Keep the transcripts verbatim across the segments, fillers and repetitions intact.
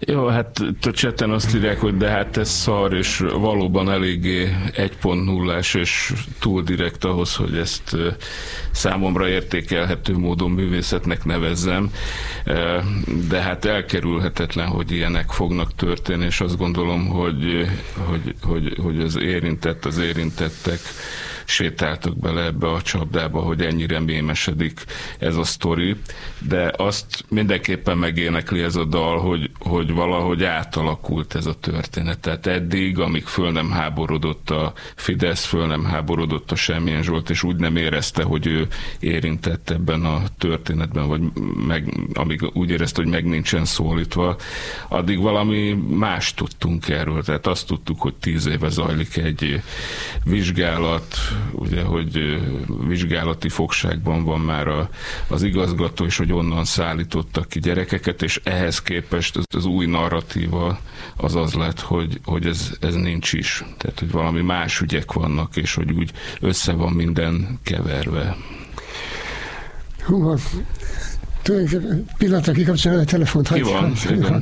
Jó, hát a chaten azt írják, hogy de hát ez szar, és valóban eléggé egy pont nullás, és túl direkt ahhoz, hogy ezt számomra értékelhető módon művészetnek nevezzem, de hát elkerülhetetlen, hogy ilyenek fognak történni, és azt gondolom, hogy, hogy, hogy, hogy az érintett, az érintettek sétáltak bele ebbe a csapdába, hogy ennyire mémesedik ez a sztori, de azt mindenképpen megénekli ez a dal, hogy, hogy valahogy átalakult ez a történet. Tehát eddig, amíg föl nem háborodott a Fidesz, föl nem háborodott a Semmilyen Zsolt, és úgy nem érezte, hogy ő érintett ebben a történetben, vagy meg, amíg úgy érezte, hogy meg nincsen szólítva, addig valami más tudtunk erről. Tehát azt tudtuk, hogy tíz éve zajlik egy vizsgálat, ugye, hogy vizsgálati fogságban van már a, az igazgató, és hogy onnan szállítottak ki gyerekeket, és ehhez képest az, az új narratíva az az lett, hogy, hogy ez, ez nincs is. Tehát, hogy valami más ügyek vannak, és hogy úgy össze van minden keverve. Hú, pillanatra kikapcsolni a telefont. Ki van?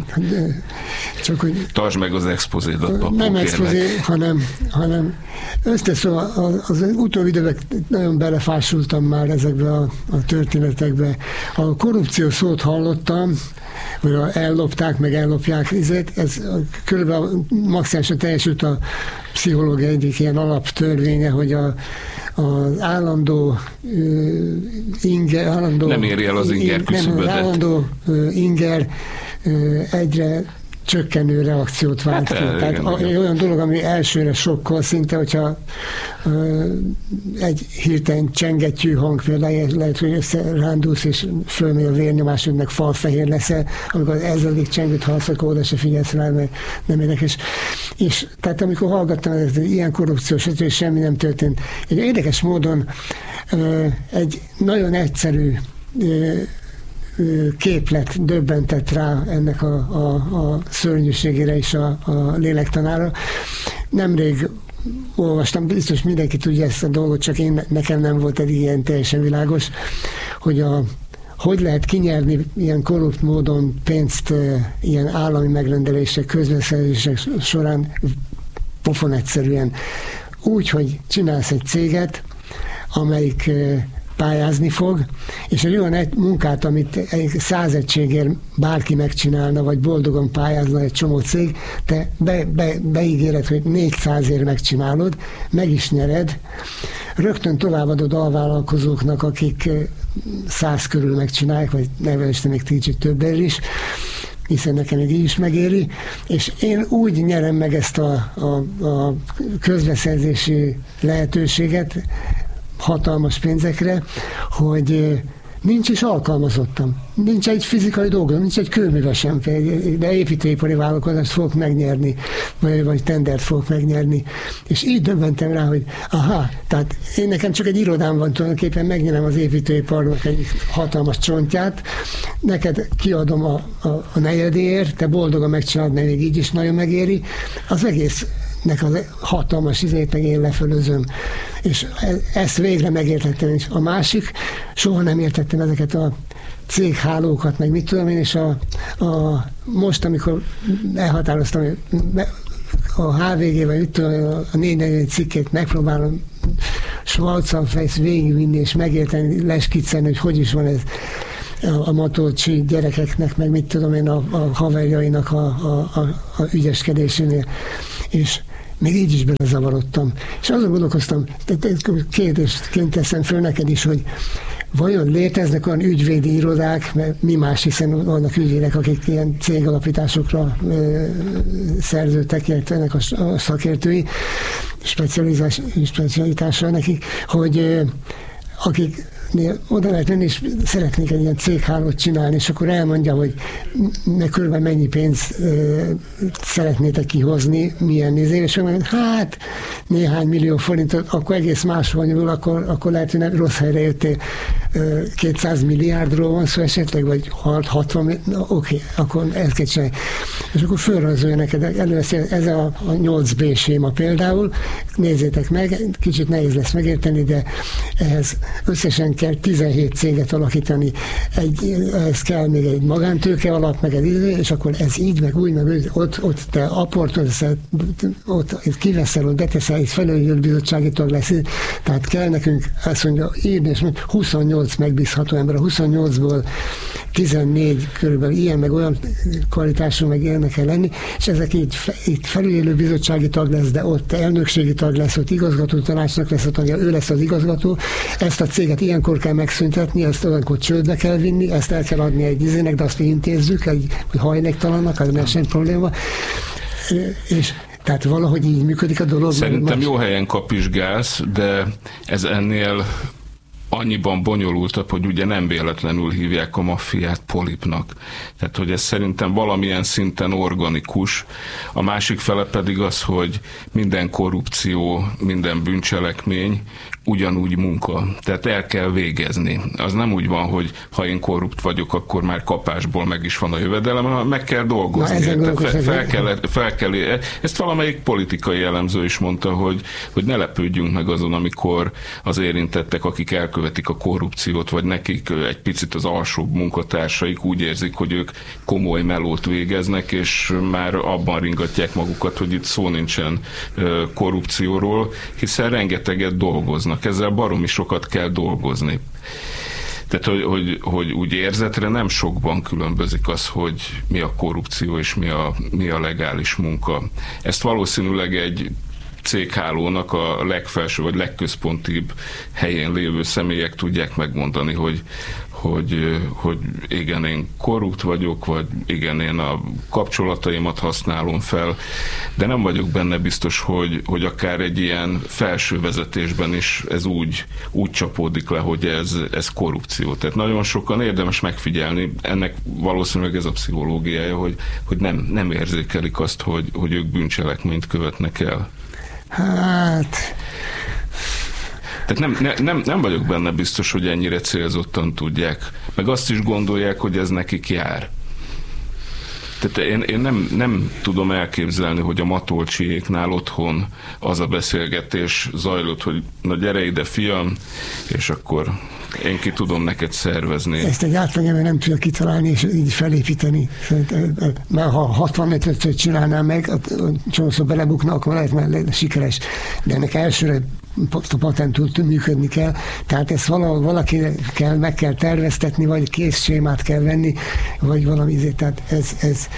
Csak, hogy tartsd meg az expozédat, papó, nem expozé, hanem, hanem összeszól, az, az utóbbi időben nagyon belefásultam már ezekbe a, a történetekbe. A korrupció szót hallottam, hogy ellopták, meg ellopják, ez körülbelül maximálisan teljesült a pszichológia egyik ilyen alaptörvénye, hogy a, az állandó uh, inger, állandó, nem éri el az inger küszöbödet. Az állandó uh, inger uh, egyre csökkenő reakciót vált hát, ki. el, Tehát igen, a, igen. olyan dolog, ami elsőre sokkal, szinte, hogyha uh, egy hirtelen csengettyű hang például, lehet, hogy összerándulsz, és fölmegy a vérnyomás, meg falfehér leszel, amikor ezzel még csengőt hallasz, akkor oda se figyelsz rá, mert nem érdekes. És tehát amikor hallgattam, ez ilyen korrupciós, és semmi nem történt. Egy érdekes módon uh, egy nagyon egyszerű uh, képlet döbbentett rá ennek a, a, a szörnyűségére és a, a lélektanára. Nemrég olvastam, biztos mindenki tudja ezt a dolgot, csak én, nekem nem volt eddig ilyen teljesen világos, hogy a, hogy lehet kinyerni ilyen korrupt módon pénzt ilyen állami megrendelések, közbeszerzések során pofon egyszerűen. Úgy, hogy csinálsz egy céget, amelyik pályázni fog, és egy olyan egy munkát, amit egy száz egységért bárki megcsinálna, vagy boldogan pályázna egy csomó cég, te be, be, beígéred, hogy négyszázért megcsinálod, meg is nyered, rögtön továbbadod alvállalkozóknak, akik száz körül megcsinálják, vagy neveléste még kicsit többért is, hiszen nekem még így is megéri, és én úgy nyerem meg ezt a, a, a közbeszerzési lehetőséget, hatalmas pénzekre, hogy nincs is alkalmazottam. Nincs egy fizikai dolgom, nincs egy kőművesem, de építőipari vállalkozást fogok megnyerni, vagy, vagy tendert fogok megnyerni. És így döbbentem rá, hogy aha, tehát én nekem csak egy irodám van, tulajdonképpen megnyerem az építőiparnak egy hatalmas csontját, neked kiadom a, a, a negyedéért, te boldogan megcsinálod, mert még így is nagyon megéri. Az egész nek az hatalmas izét meg én lefölözöm. És ezt végre megértettem. És a másik, soha nem értettem ezeket a céghálókat, meg mit tudom én, és a, a most, amikor elhatároztam, hogy a há vé gé-vel, mit tudom, a négy negyven cikkét megpróbálom Schwarzanfejsz végigvinni, és megérteni, leskiccelni, hogy hogy is van ez a Matolcsi gyerekeknek, meg mit tudom én, a, a haverjainak a, a, a, a ügyeskedésénél. És még így is belezavarodtam. És azon gondolkoztam, kérdésként teszem föl neked is, hogy vajon léteznek olyan ügyvédi irodák, mert mi más, hiszen vannak ügyvédek, akik ilyen cégalapításokra ö, szerződtek, illetve ennek a, a szakértői specialitásra nekik, hogy ö, akik oda lehet menni, és szeretnék egy ilyen céghálót csinálni, és akkor elmondja, hogy ne körülbelül mennyi pénzt ö, szeretnétek kihozni, milyen nézé, és mondja, hát néhány millió forintot, akkor egész máshol nyúl, akkor, akkor lehet, hogy nem rossz helyre jöttél. kétszáz milliárdról van szó esetleg, vagy hatvan, oké, okay, akkor ezt kell csinálni. És akkor fölrajzolja neked, először ez a, a nyolc bé séma például, nézzétek meg, kicsit nehéz lesz megérteni, de ehhez összesen kell tizenhét céget alakítani, egy, ehhez kell még egy magántőke alap, meg egy idő, és akkor ez így, meg úgy, meg úgy, ott, ott te aportozol, ott kiveszel, ott beteszel, egy felelős bizottsági tag lesz, tehát kell nekünk, azt mondja, írni, és mondja, huszonnyolc megbízható ember, a huszonnyolcból tizennégy körülbelül ilyen, meg olyan kvalitású, meg ilyenek kell lenni, és ezek így, itt felügyelő bizottsági tag lesz, de ott elnökségi tag lesz, ott igazgató tanácsnak lesz a tagja, ő lesz az igazgató, ezt a céget ilyenkor kell megszüntetni, ezt olyankor csődbe kell vinni, ezt el kell adni egy izének, de azt mi intézzük, egy, hogy hajléktalannak, az nem sem probléma, és tehát valahogy így működik a dolog. Szerintem jó helyen kapizsgálsz, de ez ennél annyiban bonyolultabb, hogy ugye nem véletlenül hívják a maffiát polipnak. Tehát, hogy ez szerintem valamilyen szinten organikus. A másik fele pedig az, hogy minden korrupció, minden bűncselekmény ugyanúgy munka. Tehát el kell végezni. Az nem úgy van, hogy ha én korrupt vagyok, akkor már kapásból meg is van a jövedelem, hanem meg kell dolgozni. Na, fel, fel, kell, fel kell, ezt valamelyik politikai elemző is mondta, hogy, hogy ne lepődjünk meg azon, amikor az érintettek, akik elkövetik a korrupciót, vagy nekik egy picit az alsóbb munkatársaik úgy érzik, hogy ők komoly melót végeznek, és már abban ringatják magukat, hogy itt szó nincsen korrupcióról, hiszen rengeteget dolgoznak. Ezzel baromi sokat kell dolgozni. Tehát, hogy, hogy, hogy úgy érzetre nem sokban különbözik az, hogy mi a korrupció és mi a, mi a legális munka. Ezt valószínűleg egy céghálónak a legfelső vagy legközpontibb helyén lévő személyek tudják megmondani, hogy, hogy, hogy igen, én korrupt vagyok, vagy igen, én a kapcsolataimat használom fel, de nem vagyok benne biztos, hogy, hogy akár egy ilyen felső vezetésben is ez úgy, úgy csapódik le, hogy ez, ez korrupció. Tehát nagyon sokan érdemes megfigyelni, ennek valószínűleg ez a pszichológiája, hogy, hogy nem, nem érzékelik azt, hogy, hogy ők bűncselekményt követnek el. Hát... Tehát nem, ne, nem, nem vagyok benne biztos, hogy ennyire célzottan tudják. Meg azt is gondolják, hogy ez nekik jár. Tehát én, én nem, nem tudom elképzelni, hogy a Matolcsiéknál otthon az a beszélgetés zajlott, hogy na gyere ide, fiam, és akkor én ki tudom neked szervezni. Ezt egy átlagember nem tudja kitalálni és így felépíteni. Mert ha hatvanötöt csinálnám meg, csomószor belebukna, akkor lehet már sikeres. De ennek elsőre a patent működni kell. Tehát ezt vala, valaki kell, meg kell terveztetni, vagy készsémát kell venni, vagy valami izé. Tehát ez, ez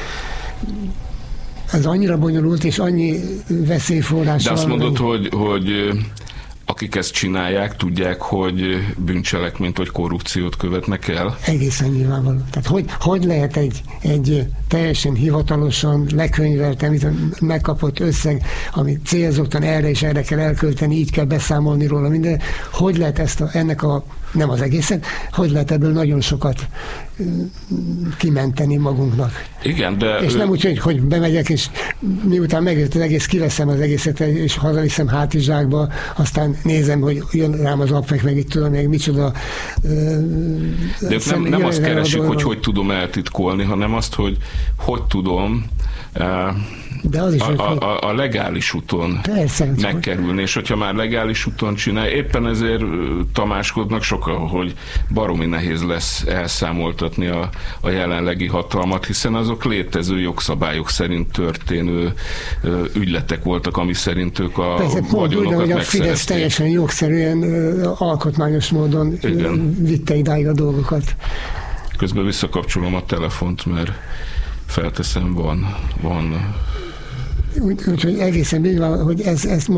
ez annyira bonyolult, és annyi veszélyforrás. De azt mondod, hogy, hogy akik ezt csinálják, tudják, hogy bűncselekményt vagy korrupciót követnek el? Egészen nyilvánvaló. Tehát hogy, hogy lehet egy, egy teljesen hivatalosan lekönyvelt, megkapott összeg, amit célzottan erre és erre kell elkölteni, így kell beszámolni róla minden. Hogy lehet ezt a, ennek a, nem az egészet, hogy lehet ebből nagyon sokat kimenteni magunknak. Igen, de... És nem úgy, hogy, hogy bemegyek, és miután megjött az egész, kiveszem az egészet, és hazaviszem hátizsákba, aztán nézem, hogy jön rám az apvek, meg itt tudom, meg micsoda... De ők nem, nem azt keresik, hogy hogy tudom eltitkolni, hanem azt, hogy hogy tudom de az is, a, a, a legális úton persze, megkerülni, és hogyha már legális úton csinálja, éppen ezért tamáskodnak sokan, hogy baromi nehéz lesz elszámoltatni a, a jelenlegi hatalmat, hiszen azok létező jogszabályok szerint történő ö, ügyletek voltak, ami szerint ők a persze, vagyonokat megszerezték. A Fidesz teljesen jogszerűen, ö, alkotmányos módon ö, vitte idáig a dolgokat. Közben visszakapcsolom a telefont, mert felteszem, van, van Úgyhogy úgy, egészen így van, hogy ez, ez